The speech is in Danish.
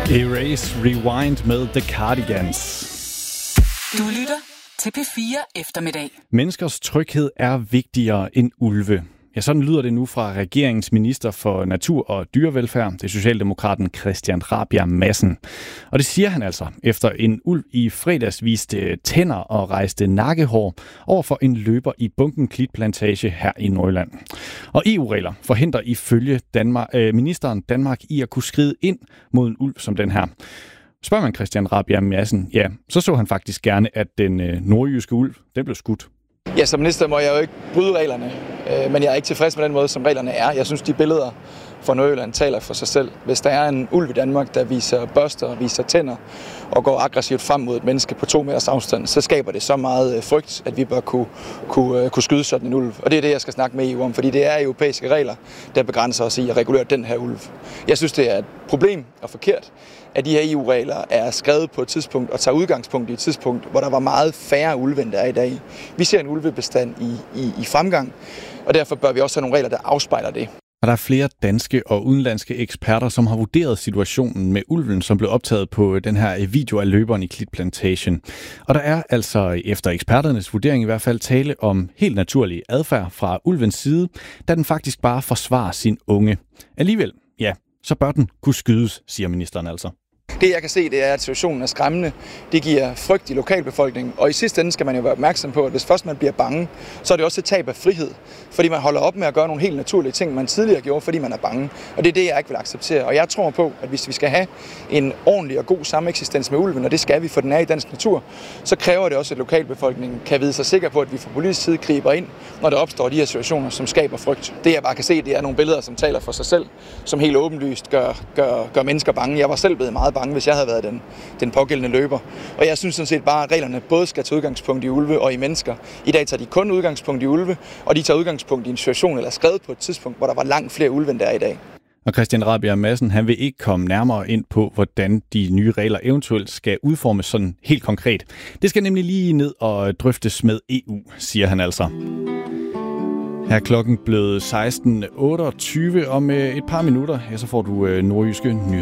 Erase Rewind med The Cardigans. Du lytter til P4 Eftermiddag. Menneskers tryghed er vigtigere end ulve. Ja, sådan lyder det nu fra regeringens minister for natur og dyrevelfærd, det er socialdemokraten Christian Rabjerg Madsen. Og det siger han altså, efter en ulv i fredags viste tænder og rejste nakkehår over for en løber i Bunken Klitplantage her i Nordjylland. Og EU-regler forhindrer ifølge ministeren Danmark i at kunne skride ind mod en ulv som den her. Spørger man Christian Rabjerg Madsen, ja, så han faktisk gerne, at den nordjyske ulv, den blev skudt. Ja, som minister må jeg jo ikke bryde reglerne, men jeg er ikke tilfreds med den måde, som reglerne er. Jeg synes, de billeder fra Nordjylland taler for sig selv. Hvis der er en ulv i Danmark, der viser børster, viser tænder og går aggressivt frem mod et menneske på 2 meters afstand, så skaber det så meget frygt, at vi bør kunne skyde sådan en ulv. Og det er det, jeg skal snakke med EU om, fordi det er europæiske regler, der begrænser os i at regulere den her ulv. Jeg synes, det er et problem og forkert, at de her EU-regler er skrevet på et tidspunkt og tager udgangspunkt i et tidspunkt, hvor der var meget færre ulve, end der er i dag. Vi ser en ulvebestand i fremgang, og derfor bør vi også have nogle regler, der afspejler det. Og der er flere danske og udenlandske eksperter, som har vurderet situationen med ulven, som blev optaget på den her video af løberen i Klitplantagen. Og der er altså efter eksperternes vurdering i hvert fald tale om helt naturlig adfærd fra ulvens side, da den faktisk bare forsvarer sin unge. Alligevel, ja, så bør den kunne skydes, siger ministeren altså. Det jeg kan se, det er, at situationen er skræmmende. Det giver frygt i lokalbefolkningen. Og i sidste ende skal man jo være opmærksom på, at hvis først man bliver bange, så er det også et tab af frihed. Fordi man holder op med at gøre nogle helt naturlige ting, man tidligere gjorde, fordi man er bange. Og det er det, jeg ikke vil acceptere. Og jeg tror på, at hvis vi skal have en ordentlig og god sameksistens med ulven, og det skal vi, for den er i dansk natur, så kræver det også, at lokalbefolkningen kan vide sig sikker på, at vi fra politisk side griber ind, når der opstår de her situationer, som skaber frygt. Det jeg bare kan se, det er nogle billeder, som taler for sig selv, som helt åbenlyst gør mennesker bange. Jeg var selv blevet meget bange, hvis jeg havde været den pågældende løber. Og jeg synes sådan set bare, at reglerne både skal tage udgangspunkt i ulve og i mennesker. I dag tager de kun udgangspunkt i ulve, og de tager udgangspunkt i en situation eller skrevet på et tidspunkt, hvor der var langt flere ulve, end der er i dag. Og Christian Rabjerg Madsen, han vil ikke komme nærmere ind på, hvordan de nye regler eventuelt skal udformes sådan helt konkret. Det skal nemlig lige ned og drøftes med EU, siger han altså. Her er klokken blevet 16.28. Om et par minutter, så får du nordjyske nyheder.